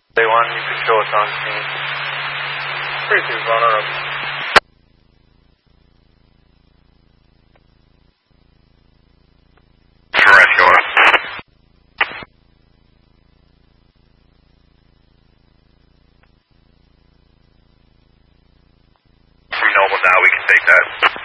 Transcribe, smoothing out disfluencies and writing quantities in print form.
They want you to show us on scene. 3-2's runner up. From Noble now, we can take that.